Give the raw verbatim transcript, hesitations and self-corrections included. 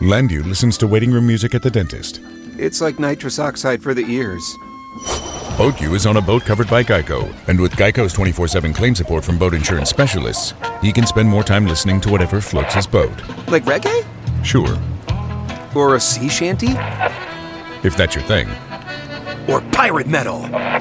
Landu listens to waiting room music at the dentist. It's like nitrous oxide for the ears. BoatU is on a boat covered by Geico, and with Geico's twenty-four seven claim support from boat insurance specialists, he can spend more time listening to whatever floats his boat. Like reggae? Sure. Or a sea shanty? If that's your thing. Or pirate metal?